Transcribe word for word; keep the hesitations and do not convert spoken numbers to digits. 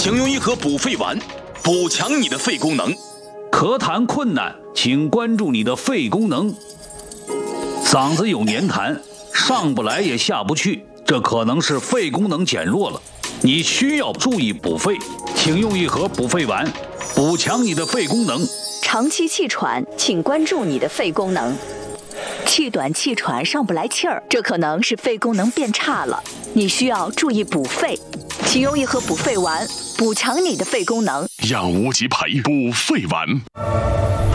请用一盒补肺丸，补强你的肺功能。 咳痰困难，请关注你的肺功能。嗓子有黏痰，上不来也下不去，这可能是肺功能减弱了，你需要注意补肺，请用一盒补肺丸，补强你的肺功能。 长期气喘，请关注你的肺功能。气短气喘上不来气儿，这可能是肺功能变差了，你需要注意补肺，请用一盒补肺丸，补强你的肺功能。 让无极牌补肺丸。